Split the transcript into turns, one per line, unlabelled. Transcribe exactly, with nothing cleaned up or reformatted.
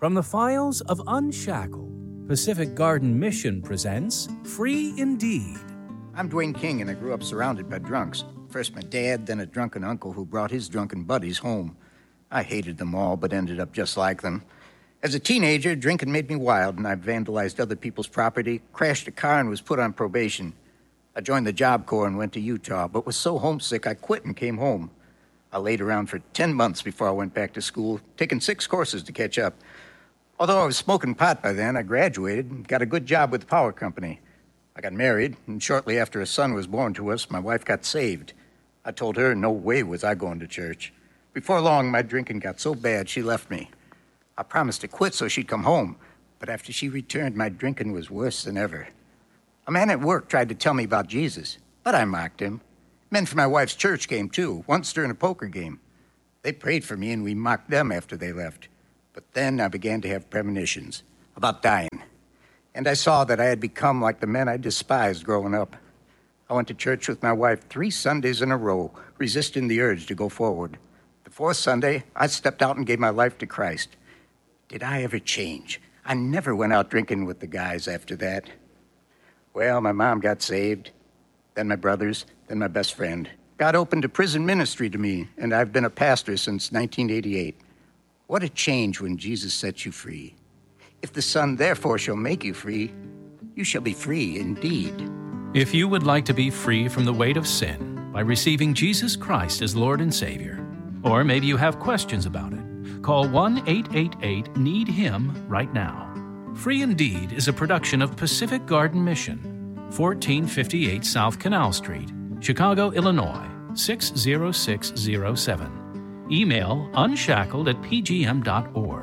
From the files of Unshackled, Pacific Garden Mission presents Free Indeed.
I'm Dwayne King, and I grew up surrounded by drunks. First my dad, then a drunken uncle who brought his drunken buddies home. I hated them all, but ended up just like them. As a teenager, drinking made me wild, and I vandalized other people's property, crashed a car, and was put on probation. I joined the Job Corps and went to Utah, but was so homesick I quit and came home. I laid around for ten months before I went back to school, taking six courses to catch up. Although I was smoking pot by then, I graduated and got a good job with the power company. I got married, and shortly after a son was born to us, my wife got saved. I told her no way was I going to church. Before long, my drinking got so bad she left me. I promised to quit so she'd come home, but after she returned, my drinking was worse than ever. A man at work tried to tell me about Jesus, but I mocked him. Men from my wife's church came too, once during a poker game. They prayed for me and we mocked them after they left. But then I began to have premonitions about dying. And I saw that I had become like the men I despised growing up. I went to church with my wife three Sundays in a row, resisting the urge to go forward. The fourth Sunday, I stepped out and gave my life to Christ. Did I ever change? I never went out drinking with the guys after that. Well, my mom got saved, then my brothers, then my best friend. God opened a prison ministry to me, and I've been a pastor since nineteen eighty-eight. What a change when Jesus sets you free. If the Son therefore shall make you free, you shall be free indeed.
If you would like to be free from the weight of sin by receiving Jesus Christ as Lord and Savior, or maybe you have questions about it, call one eight eight eight need him right now. Free Indeed is a production of Pacific Garden Mission, fourteen fifty-eight South Canal Street, Chicago, Illinois, six zero six zero seven. Email unshackled at p g m dot org.